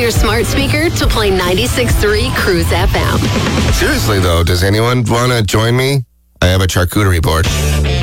your smart speaker to play 96.3 Cruise FM. Seriously, though, does anyone want to join me? I have a charcuterie board.